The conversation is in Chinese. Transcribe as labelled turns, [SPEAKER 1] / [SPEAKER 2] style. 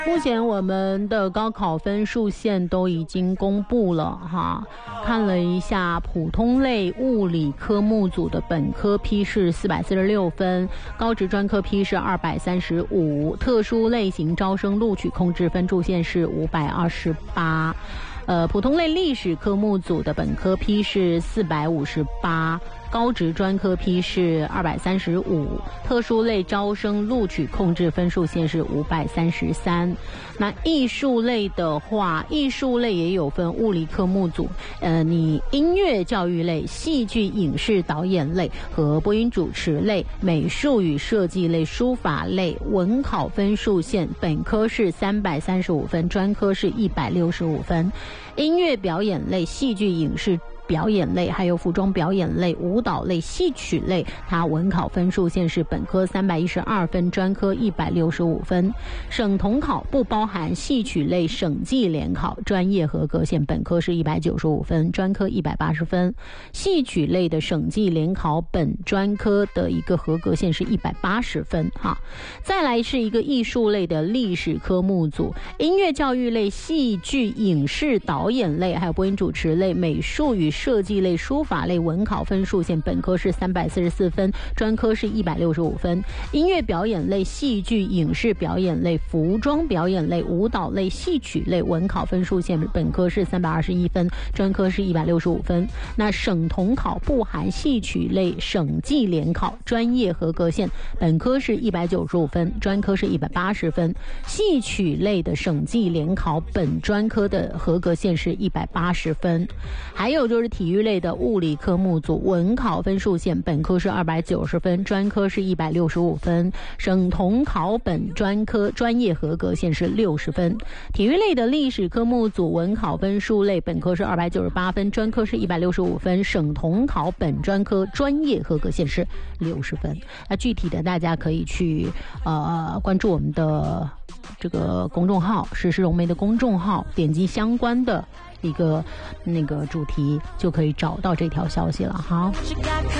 [SPEAKER 1] 目前我们的高考分数线都已经公布了哈，看了一下普通类物理科目组的本科批是446分，高职专科批是235，特殊类型招生录取控制分数线是528。普通类历史科目组的本科批是458，高职专科批是235，特殊类招生录取控制分数线是533。那艺术类的话，艺术类也有分物理科目组，你音乐教育类、戏剧影视导演类和播音主持类、美术与设计类、书法类文考分数线，本科是335分，专科是165分。音乐表演类、戏剧影视表演类还有服装表演类、舞蹈类、戏曲类，它文考分数线是本科312分，专科165分。省统考不包含戏曲类省际联考，专业合格线本科是195分，专科180分。戏曲类的省际联考本专科的一个合格线是180分哈。再来是一个艺术类的历史科目组，音乐教育类、戏剧影视导演类还有播音主持类、美术与设计类、书法类文考分数线本科是344分，专科是165分。音乐表演类、戏剧影视表演类、服装表演类、舞蹈类、戏曲类文考分数线本科是321分，专科是165分。那省统考不含戏曲类省际联考专业合格线本科是195分，专科是180分。戏曲类的省际联考本专科的合格线是180分。还有就是体育类的物理科目组文考分数线本科是290分，专科是165分。省统考本专科专业合格线是60分。体育类的历史科目组文考分数类本科是298分，专科是165分。省统考本专科专业合格线是60分。那具体的大家可以去关注我们的这个公众号时事融媒的公众号，点击相关的一个那个主题就可以找到这条消息了哈。